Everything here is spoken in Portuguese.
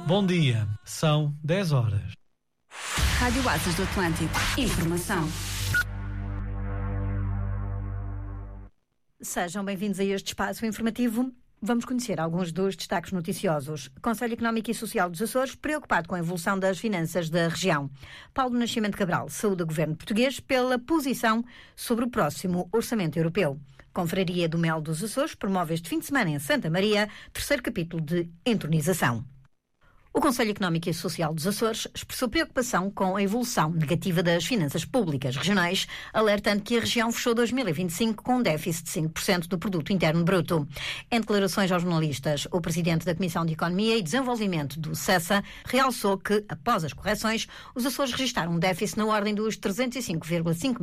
Bom dia, são 10 horas. Rádio Oásis do Atlântico. Informação. Sejam bem-vindos a este espaço informativo. Vamos conhecer alguns dos destaques noticiosos. Conselho Económico e Social dos Açores, preocupado com a evolução das finanças da região. Paulo Nascimento Cabral saúda o governo português pela posição sobre o próximo orçamento europeu. Confraria do Mel dos Açores promove este fim de semana em Santa Maria, terceiro capítulo de entronização. O Conselho Económico e Social dos Açores expressou preocupação com a evolução negativa das finanças públicas regionais, alertando que a região fechou 2025 com um déficit de 5% do produto interno bruto. Em declarações aos jornalistas, o presidente da Comissão de Economia e Desenvolvimento do CESA realçou que, após as correções, os Açores registraram um déficit na ordem dos 305,5